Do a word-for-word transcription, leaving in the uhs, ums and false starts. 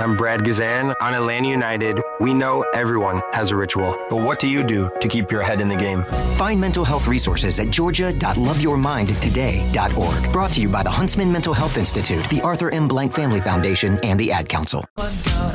I'm Brad Gazan. On Atlanta United, we know everyone has a ritual. But what do you do to keep your head in the game? Find mental health resources at georgia dot love your mind today dot org. Brought to you by the Huntsman Mental Health Institute, the Arthur M. Blank Family Foundation, and the Ad Council.